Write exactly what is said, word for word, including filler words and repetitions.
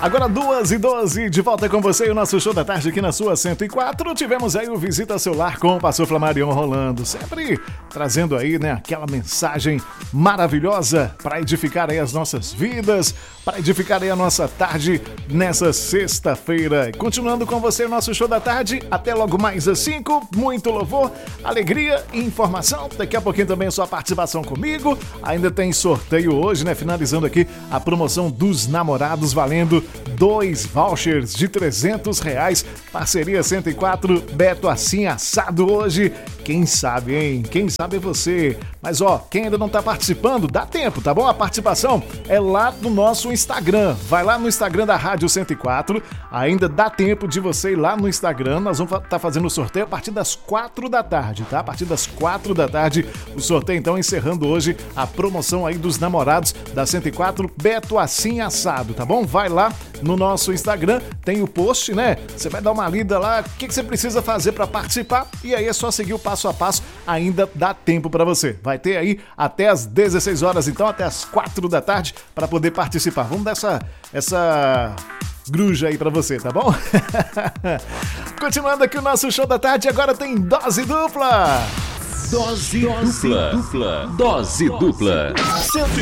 Agora duas e doze, de volta com você e o nosso show da tarde aqui na sua cento e quatro. Tivemos aí o Visita Celular com o Pastor Flamarion rolando, sempre trazendo aí, né, aquela mensagem maravilhosa para edificar aí as nossas vidas, para edificar aí a nossa tarde nessa sexta-feira. Continuando com você o nosso show da tarde, até logo mais às cinco, muito louvor, alegria e informação. Daqui a pouquinho também a sua participação comigo. Ainda tem sorteio hoje, né, finalizando aqui a promoção dos namorados, valendo dois vouchers de trezentos reais, parceria cento e quatro, Beto Assim Assado hoje. Quem sabe, hein? Quem sabe é você. Mas ó, quem ainda não tá participando, dá tempo, tá bom? A participação é lá no nosso Instagram. Vai lá no Instagram da Rádio cento e quatro, ainda dá tempo de você ir lá no Instagram. Nós vamos estar tá fazendo o sorteio a partir das quatro da tarde, tá? A partir das quatro da tarde, o sorteio então encerrando hoje a promoção aí dos namorados da cento e quatro, Beto Assim Assado, tá bom? Vai lá no nosso Instagram, tem o post, né? Você vai dar uma lida lá, o que, que você precisa fazer para participar, e aí é só seguir o passo a passo, ainda dá tempo para você. Vai ter aí até as dezesseis horas, então até as quatro da tarde para poder participar. Vamos dar essa, essa gruja aí para você, tá bom? Continuando aqui o nosso show da tarde, agora tem dose dupla. Dose, dose dupla. dupla. Dose dupla. cento